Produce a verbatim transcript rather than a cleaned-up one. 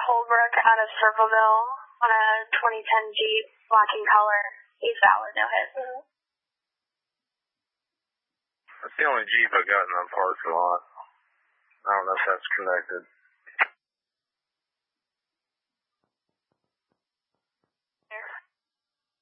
Holbrook out of Circleville on a twenty ten Jeep, black in color. He's valid, no hit. Mm-hmm. That's the only Jeep I got in the parking lot. I don't know if that's connected.